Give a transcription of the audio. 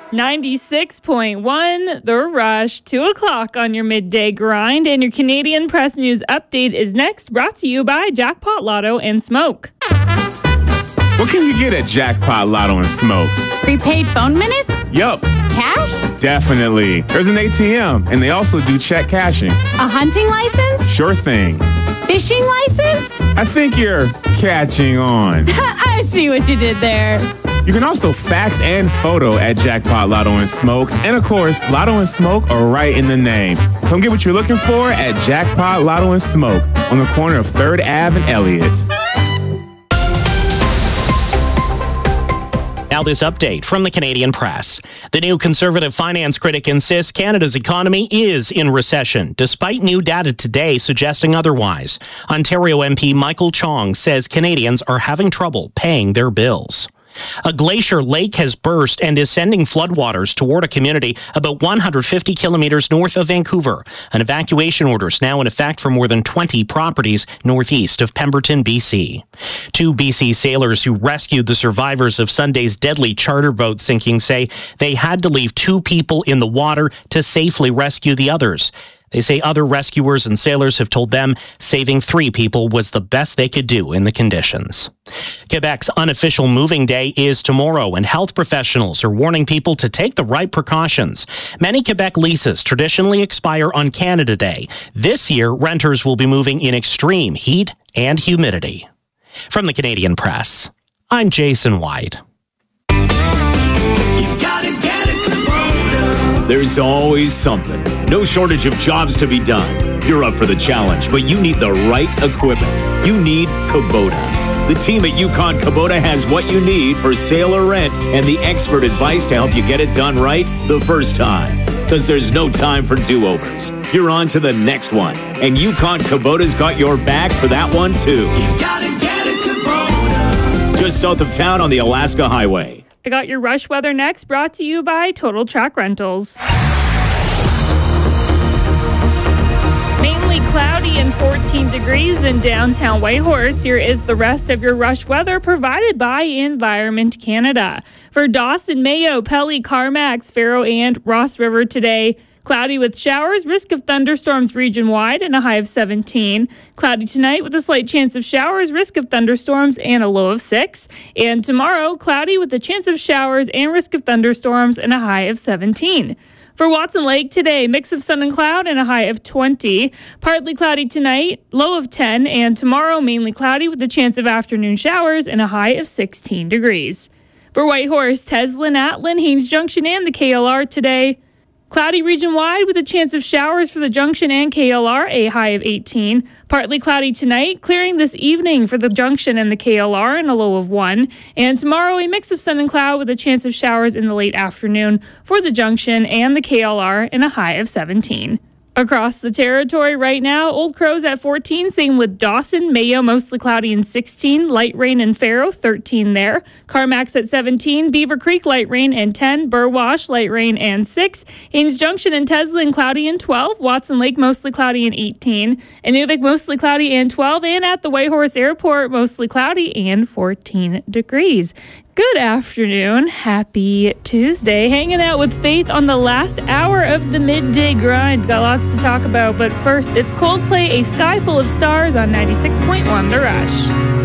96.1 The Rush, 2 o'clock on your midday grind. And your Canadian Press News update is next, brought to you by Jackpot Lotto and Smoke. What can you get at Jackpot Lotto and Smoke? Prepaid phone minutes? Yup. Cash? Definitely. There's an ATM, and they also do check cashing. A hunting license? Sure thing. Fishing license? I think you're catching on. I see what you did there. You can also fax and photo at Jackpot Lotto and Smoke. And of course, Lotto and Smoke are right in the name. Come get what you're looking for at Jackpot Lotto and Smoke on the corner of 3rd Ave and Elliott. Now this update from the Canadian Press. The new Conservative finance critic insists Canada's economy is in recession, despite new data today suggesting otherwise. Ontario MP Michael Chong says Canadians are having trouble paying their bills. A glacier lake has burst and is sending floodwaters toward a community about 150 kilometers north of Vancouver. An evacuation order is now in effect for more than 20 properties northeast of Pemberton, BC. 2 BC sailors who rescued the survivors of Sunday's deadly charter boat sinking say they had to leave 2 people in the water to safely rescue the others. They say other rescuers and sailors have told them saving 3 people was the best they could do in the conditions. Quebec's unofficial moving day is tomorrow, and health professionals are warning people to take the right precautions. Many Quebec leases traditionally expire on Canada Day. This year, renters will be moving in extreme heat and humidity. From the Canadian Press, I'm Jason White. There's always something. No shortage of jobs to be done. You're up for the challenge, but you need the right equipment. You need Kubota. The team at Yukon Kubota has what you need for sale or rent and the expert advice to help you get it done right the first time. Because there's no time for do-overs. You're on to the next one. And Yukon Kubota's got your back for that one, too. You gotta get it, Kubota. Just south of town on the Alaska Highway. I got your rush weather next, brought to you by Total Track Rentals. Mainly cloudy and 14 degrees in downtown Whitehorse. Here is the rest of your rush weather provided by Environment Canada. For Dawson, Mayo, Pelly, Carmax, Faro, and Ross River today, cloudy with showers, risk of thunderstorms region-wide, and a high of 17. Cloudy tonight with a slight chance of showers, risk of thunderstorms, and a low of 6. And tomorrow, cloudy with a chance of showers and risk of thunderstorms, and a high of 17. For Watson Lake today, mix of sun and cloud and a high of 20. Partly cloudy tonight, low of 10. And tomorrow, mainly cloudy with a chance of afternoon showers and a high of 16 degrees. For Whitehorse, Teslin, Atlin, Haines Junction, and the KLR today, cloudy region-wide with a chance of showers for the Junction and KLR, a high of 18. Partly cloudy tonight, clearing this evening for the Junction and the KLR, and a low of 1. And tomorrow, a mix of sun and cloud with a chance of showers in the late afternoon for the Junction and the KLR, and a high of 17. Across the territory right now, Old Crow's at 14, same with Dawson, Mayo, mostly cloudy and 16, light rain in Faro, 13 there. Carmax at 17, Beaver Creek, light rain and 10, Burwash, light rain and 6, Haines Junction and Teslin, cloudy and 12, Watson Lake, mostly cloudy and 18, Inuvik, mostly cloudy and 12, and at the Whitehorse Airport, mostly cloudy and 14 degrees. Good afternoon. Happy Tuesday. Hanging out with Faith on the last hour of the midday grind. Got lots to talk about, but first, it's Coldplay, A Sky Full of Stars on 96.1 The Rush.